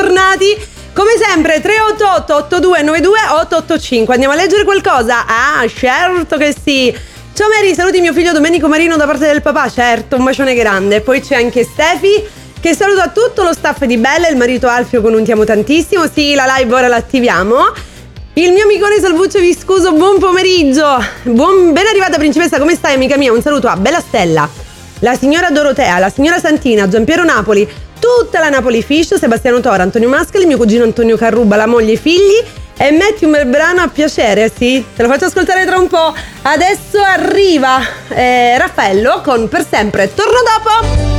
bentornati. Come sempre 388 8292 885. Andiamo a leggere qualcosa? Ah, certo che sì. Ciao Mary, saluti mio figlio Domenico Marino da parte del papà. Certo, un bacione grande. Poi c'è anche Stefi che saluta tutto lo staff di Bella e il marito Alfio con un ti amo tantissimo. Sì, la live ora l'attiviamo. Il mio amicone Salvuccio Viscuso, buon pomeriggio. Ben arrivata principessa, come stai amica mia? Un saluto a Bella Stella, la signora Dorotea, la signora Santina, Giampiero Napoli, tutta la Napoli Fish, Sebastiano Tora, Antonio Mascali, mio cugino Antonio Carruba, la moglie e i figli. E metti un bel brano a piacere, sì, te lo faccio ascoltare tra un po'. Adesso arriva Raffaello con Per Sempre. Torno dopo.